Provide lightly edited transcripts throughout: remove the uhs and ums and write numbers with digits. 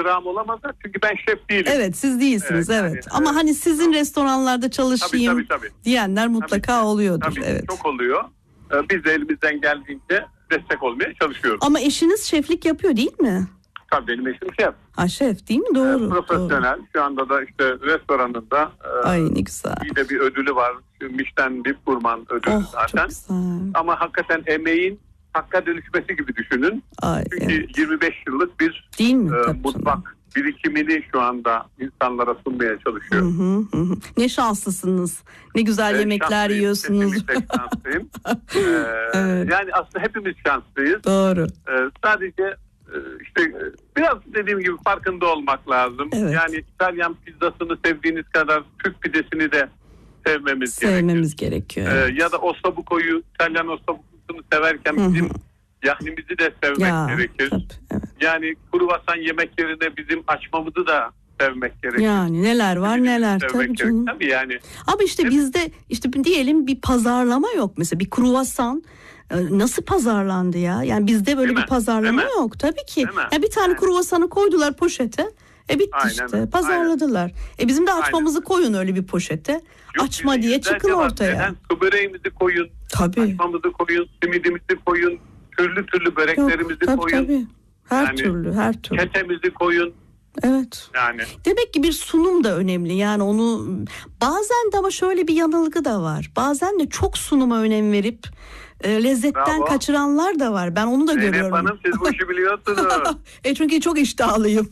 iftiraım olamaz da çünkü ben şef değilim. Evet, siz değilsiniz, evet. Yani, ama hani sizin restoranlarda çalışayım tabii. diyenler mutlaka Tabii, oluyordur. tabii, evet. çok oluyor. Biz de elimizden geldiğince destek olmaya çalışıyoruz. Ama eşiniz şeflik yapıyor değil mi? Tabii benim eşim şef. Ha, şef değil mi? Doğru. Profesyonel. Doğru. Şu anda da işte restoranında Ay ne güzel. iyi de bir ödülü var. Michelin bir gurman ödülü zaten. Çok güzel. Ama hakikaten emeğin hakka dönüşmesi gibi düşünün. Ay, Çünkü evet. 25 yıllık bir Değil mi? mutfak birikimini şu anda insanlara sunmaya çalışıyor. Hı. Ne şanslısınız. Ne güzel yemekler Şanslıyım, yiyorsunuz. kesinlikle şanslıyım. Evet. Yani aslında hepimiz şanslıyız. Doğru. Sadece işte biraz dediğim gibi farkında olmak lazım. Evet. Yani İtalyan pizzasını sevdiğiniz kadar Türk pidesini de sevmemiz gerekiyor. Ya da ossobuco'yu, İtalyan ossobuco'sunu severken bizim yahnimizi de sevmek gerekir. Tabii, evet. Yani kruvasan yemek yerine bizim açmamızı da sevmek gerekir. Yani neler var neler tabii canım. Tabii yani. Ama işte bizde işte diyelim bir pazarlama yok mesela, bir kruvasan nasıl pazarlandı ya? Yani bizde böyle bir pazarlama yok tabii ki. Ya bir tane kruvasanı koydular poşete. Bitti işte. Pazarladılar. Bizim de açmamızı koyun öyle bir poşete. Yok, açma diye çıkın ortaya. Su böreğimizi koyun. Tabii. Açmamızı koyun. Simidimizi koyun. Türlü böreklerimizi koyun. Tabii. Her türlü. Ketemizi koyun. Evet. Yani. Demek ki bir sunum da önemli. Yani onu bazen de ama şöyle bir yanılgı da var. Bazen de çok sunuma önem verip lezzetten kaçıranlar da var. Ben onu da görüyorum. Zeynep Hanım, siz bu işi biliyorsunuz. Çünkü çok iştahlıyım.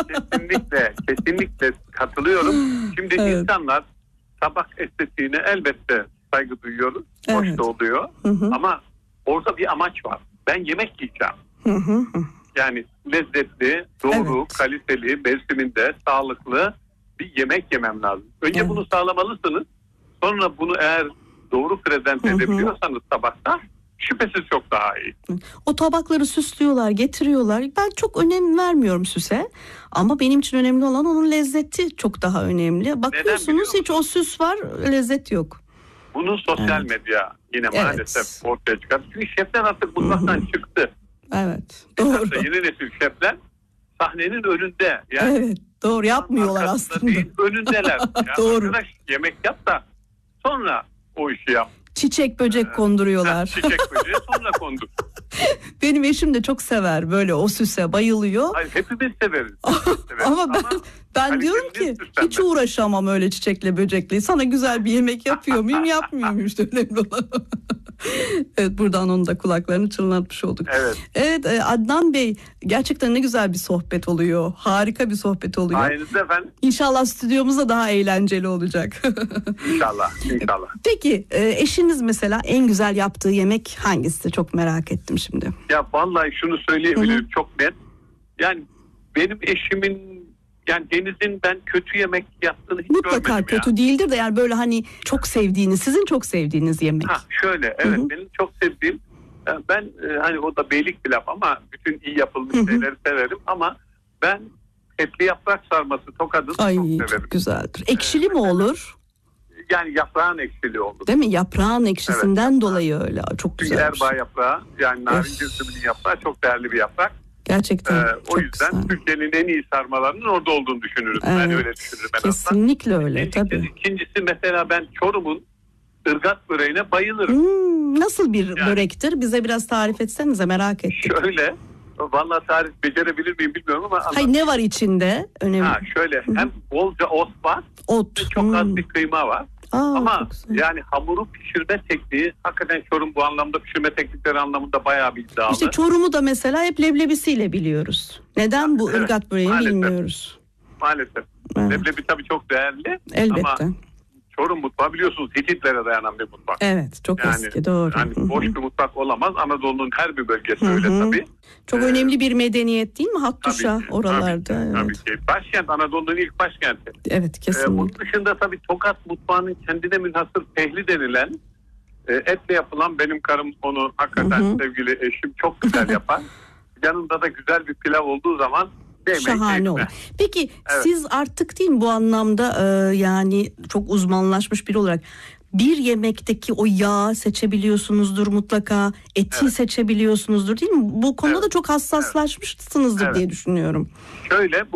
Kesinlikle katılıyorum. Şimdi insanlar tabak estetiğine elbette saygı duyuyoruz. Hoş da oluyor. Ama orada bir amaç var. Ben yemek yiyeceğim. Yani lezzetli, doğru, kaliteli, mevsiminde, sağlıklı bir yemek yemem lazım. Önce bunu sağlamalısınız. Sonra bunu eğer doğru prezente edebiliyorsanız tabakta şüphesiz çok daha iyi. O tabakları süslüyorlar, getiriyorlar. Ben çok önem vermiyorum süse. Ama benim için önemli olan onun lezzeti çok daha önemli. Bakıyorsunuz hiç o süs var, lezzet yok. Bunu sosyal medya yine maalesef ortaya çıkar. Çünkü şefler artık mutfaktan çıktı. Evet, doğru. Yeni nesil şefler sahnenin önünde. Yani evet, doğru, yapmıyorlar aslında. Değil, önündeler. Yani doğru. Arkadaş yemek yap da sonra o işi yap. Çiçek böcek konduruyorlar. Çiçek böceği sonra kondur. Benim eşim de çok sever böyle o süse, bayılıyor. Hayır, hepimiz severiz. Ama ben diyorum ki hiç uğraşamam öyle çiçekle böcekle. Sana güzel bir yemek yapıyor muyum yapmıyor muyum işte önemli olan. Evet, buradan onun da kulaklarını çınlatmış olduk. Evet Adnan Bey, gerçekten ne güzel bir sohbet oluyor. Harika bir sohbet oluyor. Aynısı efendim. İnşallah stüdyomuzda daha eğlenceli olacak. İnşallah. Peki eşiniz mesela en güzel yaptığı yemek hangisi? Çok merak ettim şimdi. Ya vallahi şunu söyleyebilirim çok net. Yani benim eşimin, yani Deniz'in ben kötü yemek yaptığını hiç görmedim. Mutlaka kötü değildir de yani böyle hani çok sevdiğiniz, sizin çok sevdiğiniz yemek. Şöyle benim çok sevdiğim, ben hani o da beylik bir laf ama bütün iyi yapılmış şeyleri severim ama ben etli yaprak sarması Tokat'ın çok severim. Çok güzeldir. Ekşili mi olur? Yani yaprağın ekşili olur. Değil mi? Yaprağın ekşisinden dolayı öyle. Çok güzel. Erbağ yaprağı, yani narin cüzdümünün yaprağı çok değerli bir yaprak. Gerçekten o yüzden güzel. Türkiye'nin en iyi sarmalarının orada olduğunu düşünürüz. Ben öyle düşünürüm. Kesinlikle öyle tabii. İkincisi mesela ben Çorum'un ırgat böreğine bayılırım. Nasıl bir börektir? Bize biraz tarif etsenize, merak ettik. Şöyle, vallahi tarif becerebilir miyim bilmiyorum ama. Hayır, ne var içinde? Önemli. Şöyle hem bolca ot var. Çok az bir kıyma var. Ama yani hamuru pişirme tekniği hakikaten Çorum bu anlamda pişirme teknikleri anlamında bayağı bir iddialı. İşte Çorum'u da mesela hep leblebisiyle biliyoruz. Neden bu ırgat böreğini bilmiyoruz. Maalesef. Leblebi tabii çok değerli. Elbette. Ama Çorum mutfağı biliyorsunuz Hititlere dayanan bir mutfak. Evet, çok eski, doğru. Yani boş bir mutfak olamaz. Anadolu'nun her bir bölgesi öyle tabii. Çok önemli bir medeniyet değil mi? Hattuşa oralarda. Tabii ki. Başkent, Anadolu'nun ilk başkenti. Evet, kesinlikle. Onun dışında tabii Tokat mutfağının kendine münhasır pehli denilen etle yapılan, benim karım onu hakikaten sevgili eşim çok güzel yapar. Yanında da güzel bir pilav olduğu zaman şahane olur. Peki siz artık değil mi bu anlamda yani çok uzmanlaşmış biri olarak bir yemekteki o yağı seçebiliyorsunuzdur mutlaka, eti seçebiliyorsunuzdur değil mi? Bu konuda da çok hassaslaşmışsınızdır diye düşünüyorum. Şöyle